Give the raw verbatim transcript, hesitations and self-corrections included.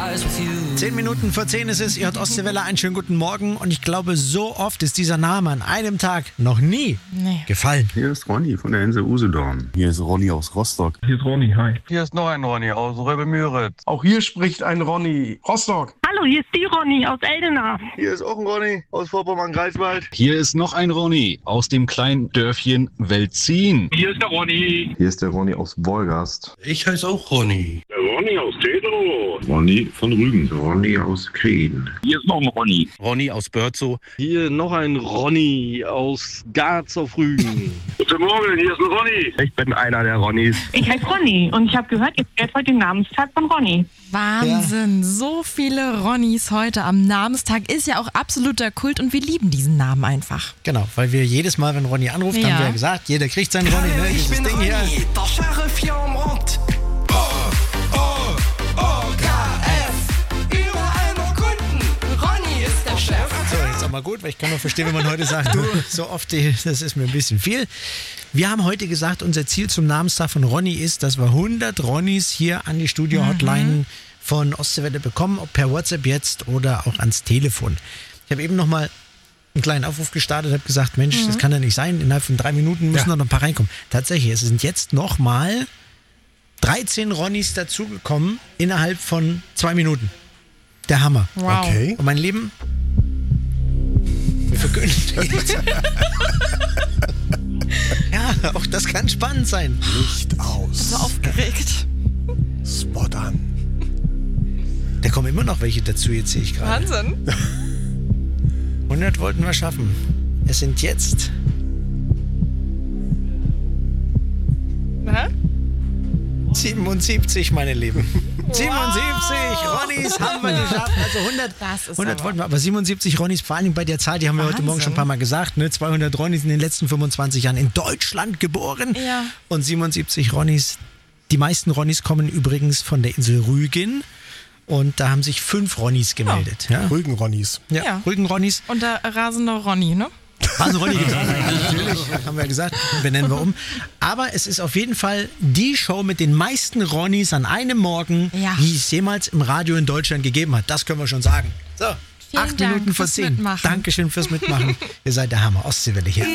Zehn Minuten vor zehn ist es, ihr hört Ostseewelle, einen schönen guten Morgen. Und ich glaube, so oft ist dieser Name an einem Tag noch nie nee. gefallen. Hier ist Ronny von der Insel Usedorn. Hier ist Ronny aus Rostock. Hier ist Ronny, hi. Hier ist noch ein Ronny aus Röbelmüritz. Auch hier spricht ein Ronny, Rostock. Hallo, hier ist die Ronny aus Eldena. Hier ist auch ein Ronny aus Vorpommern-Greifswald. Hier ist noch ein Ronny aus dem kleinen Dörfchen Welzin. Hier ist der Ronny. Hier ist der Ronny aus Wolgast. Ich heiße auch Ronny. Der Ronny aus Tedro. Ronny von Rügen. Ronny aus Krien. Hier ist noch ein Ronny. Ronny aus Börzow. Hier noch ein Ronny aus Garz auf Rügen. Guten Morgen, hier ist ein Ronny. Ich bin einer der Ronnys. Ich heiße Ronny und ich habe gehört, ihr feiert heute den Namenstag von Ronny. Wahnsinn, ja. So viele Ronnys heute am Namenstag ist ja auch absoluter Kult und wir lieben diesen Namen einfach. Genau, weil wir jedes Mal, wenn Ronny anruft, ja. haben wir ja gesagt, jeder kriegt seinen Ronny. Ne? Ich bin Ding Ronny, hier. der Sheriff hier am Ort. Oh, oh, O K F, überall nur Kunden. Ronny ist der Chef. So, jetzt auch mal gut, weil ich kann nur verstehen, wenn man heute sagt, du, so oft, das ist mir ein bisschen viel. Wir haben heute gesagt, unser Ziel zum Namenstag von Ronny ist, dass wir hundert Ronnys hier an die Studio-Hotline mhm. von Ostseewelle bekommen, ob per WhatsApp jetzt oder auch ans Telefon. Ich habe eben noch mal einen kleinen Aufruf gestartet, habe gesagt, Mensch, mhm. das kann ja nicht sein, innerhalb von drei Minuten müssen ja. noch ein paar reinkommen. Tatsächlich, es sind jetzt noch mal dreizehn Ronnys dazugekommen innerhalb von zwei Minuten. Der Hammer. Wow. Okay. Und mein Lieben, wir verkündigen. Ja, auch das kann spannend sein. Licht aus. So aufgeregt. Spot an. Da kommen immer noch welche dazu, jetzt sehe ich gerade. Wahnsinn. hundert wollten wir schaffen. Es sind jetzt... Na? siebenundsiebzig, meine Lieben. Wow. siebenundsiebzig Ronnys haben wir geschafft. Also hundert, hundert wollten wir, aber siebenundsiebzig Ronnys, vor allem bei der Zahl, die haben wir Wahnsinn. Heute Morgen schon ein paar Mal gesagt, ne? zweihundert Ronnys in den letzten fünfundzwanzig Jahren in Deutschland geboren. Ja. Und siebenundsiebzig Ronnys. Die meisten Ronnys kommen übrigens von der Insel Rügen. Und da haben sich fünf Ronnys gemeldet. Ja. Ja. Rügen-Ronnys. Ja, ja. Rügen-Ronnys. Und der rasende Ronny, ne? Also Ronny, natürlich, haben wir ja gesagt, benennen wir um. Aber es ist auf jeden Fall die Show mit den meisten Ronnys an einem Morgen, ja. die es jemals im Radio in Deutschland gegeben hat. Das können wir schon sagen. So, Vielen acht Dank Minuten vor zehn. Dankeschön fürs Mitmachen. Ihr seid der Hammer. Ostseewelle hier.